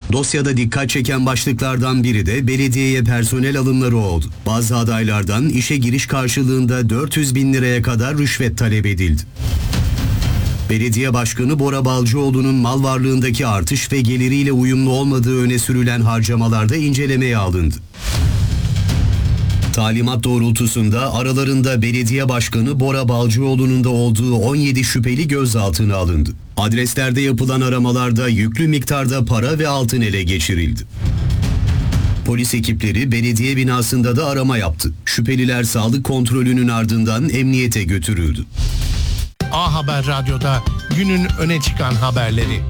Dosyada dikkat çeken başlıklardan biri de belediyeye personel alımları oldu. Bazı adaylardan işe giriş karşılığında 400 bin liraya kadar rüşvet talep edildi. Belediye Başkanı Bora Balcıoğlu'nun mal varlığındaki artış ve geliriyle uyumlu olmadığı öne sürülen harcamalarda incelemeye alındı. Talimat doğrultusunda aralarında Belediye Başkanı Bora Balcıoğlu'nun da olduğu 17 şüpheli gözaltına alındı. Adreslerde yapılan aramalarda yüklü miktarda para ve altın ele geçirildi. Polis ekipleri belediye binasında da arama yaptı. Şüpheliler sağlık kontrolünün ardından emniyete götürüldü. A Haber Radyo'da günün öne çıkan haberleri.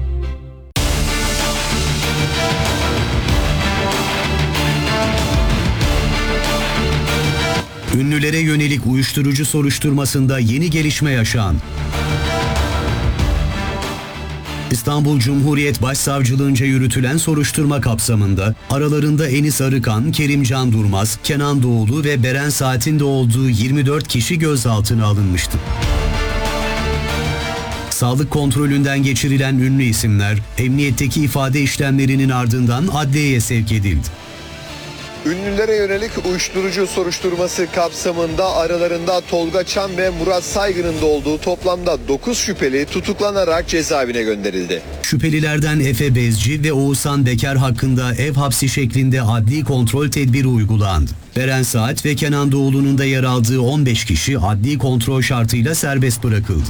Ünlülere yönelik uyuşturucu soruşturmasında yeni gelişme yaşandı. İstanbul Cumhuriyet Başsavcılığınca yürütülen soruşturma kapsamında aralarında Enis Arıkan, Kerimcan Durmaz, Kenan Doğulu ve Beren Saat'in de olduğu 24 kişi gözaltına alınmıştı. Sağlık kontrolünden geçirilen ünlü isimler, emniyetteki ifade işlemlerinin ardından adliyeye sevk edildi. Ünlülere yönelik uyuşturucu soruşturması kapsamında aralarında Tolga Çam ve Murat Saygın'ın da olduğu toplamda 9 şüpheli tutuklanarak cezaevine gönderildi. Şüphelilerden Efe Bezci ve Oğuzhan Beker hakkında ev hapsi şeklinde adli kontrol tedbiri uygulandı. Beren Saat ve Kenan Doğulu'nun da yer aldığı 15 kişi adli kontrol şartıyla serbest bırakıldı.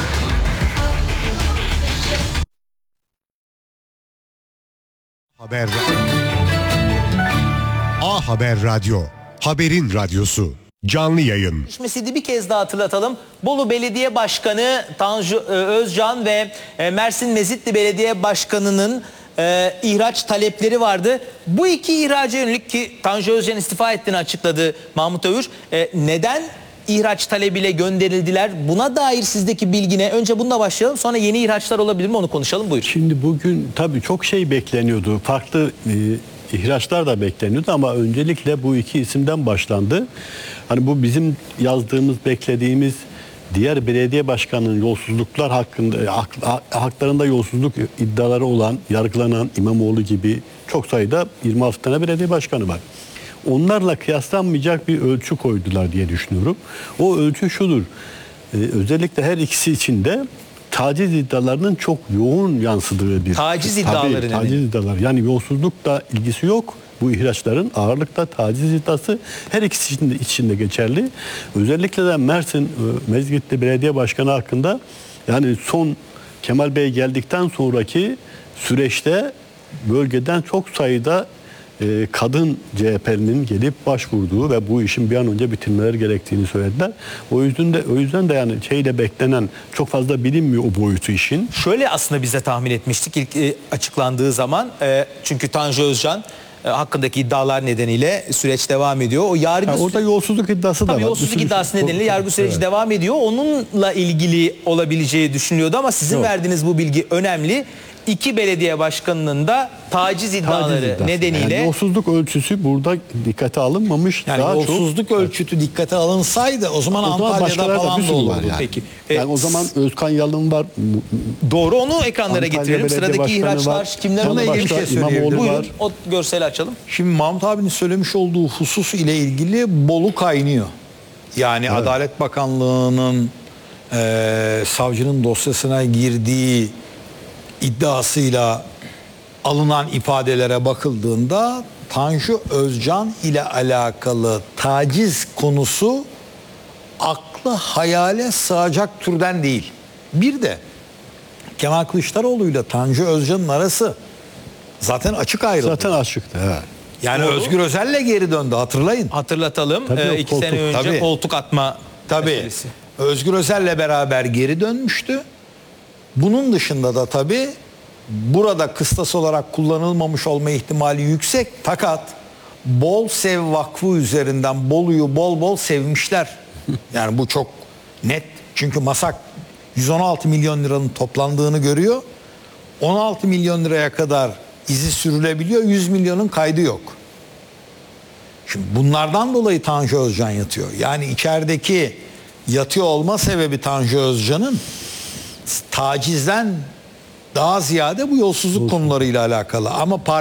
A Haber Radyo, haberin radyosu, canlı yayın. Bir kez daha hatırlatalım. Bolu Belediye Başkanı Tanju Özcan ve Mersin Mezitli Belediye Başkanı'nın ihraç talepleri vardı. Bu iki ihraca yönelik, ki Tanju Özcan istifa ettiğini açıkladı Mahmut Övür. Neden ihraç talebiyle gönderildiler? Buna dair sizdeki bilgi ne? Önce bununla başlayalım, sonra yeni ihraçlar olabilir mi onu konuşalım. Buyurun. Şimdi bugün tabii çok şey bekleniyordu. Farklı ihraçlar da bekleniyordu ama öncelikle bu iki isimden başlandı. Hani bu bizim yazdığımız, beklediğimiz diğer belediye başkanının yolsuzluklar hakkında, haklarında yolsuzluk iddiaları olan, yargılanan İmamoğlu gibi çok sayıda 26 tane belediye başkanı var. Onlarla kıyaslanmayacak bir ölçü koydular diye düşünüyorum. O ölçü şudur. Özellikle her ikisi için de taciz iddialarının çok yoğun yansıdığı bir... Taciz iddiaları ne? Taciz iddiaları. Yani yolsuzlukla ilgisi yok. Bu ihraçların ağırlıkta taciz iddiası her ikisi içinde geçerli. Özellikle de Mersin Mezgitli Belediye Başkanı hakkında, yani son Kemal Bey geldikten sonraki süreçte bölgeden çok sayıda kadın CHP'nin gelip başvurduğu ve bu işin bir an önce bitirmeleri gerektiğini söylediler. O yüzden de yani beklenen, çok fazla bilinmiyor o boyutu işin. Şöyle aslında bize tahmin etmiştik ilk açıklandığı zaman. Çünkü Tanju Özcan hakkındaki iddialar nedeniyle süreç devam ediyor. O yargı orada yolsuzluk iddiası da var. Yolsuzluk iddiası nedeniyle yargı süreci devam ediyor. Onunla ilgili olabileceği düşünülüyordu ama sizin verdiğiniz bu bilgi önemli. İki belediye başkanının da taciz iddiaları nedeniyle... Yani yolsuzluk ölçüsü burada dikkate alınmamış. Yani daha yolsuzluk ölçütü dikkate alınsaydı o zaman Antalya'da falan da olurdu. Yani. Peki. Yani o zaman Özkan Yalın var. Doğru, onu ekranlara getirelim. Sıradaki ihraçlar kimler? Onunla ilgili bir şey söyleyebilirim. Buyurun, o görseli açalım. Şimdi Mahmut abinin söylemiş olduğu husus ile ilgili Bolu kaynıyor. Yani evet. Adalet Bakanlığı'nın savcının dosyasına girdiği iddiasıyla alınan ifadelere bakıldığında Tanju Özcan ile alakalı taciz konusu aklı hayale sığacak türden değil. Bir de Kemal Kılıçdaroğlu ile Tanju Özcan'ın arası zaten açık ayrıldı. Zaten açıktı. Evet. Yani doğru. Özgür Özel'le geri döndü, hatırlayın. Hatırlatalım. 2 sene önce koltuk atma meselesi. Özgür Özel'le beraber geri dönmüştü. Bunun dışında da tabii burada kıstas olarak kullanılmamış olma ihtimali yüksek. Fakat Bol Sev Vakfı üzerinden Bolu'yu bol bol sevmişler. Yani bu çok net. Çünkü MASAK 116 milyon liranın toplandığını görüyor. 16 milyon liraya kadar izi sürülebiliyor. 100 milyonun kaydı yok. Şimdi bunlardan dolayı Tanju Özcan yatıyor. Yani içerideki yatıyor olma sebebi Tanju Özcan'ın tacizden daha ziyade bu yolsuzluk konularıyla alakalı. Ama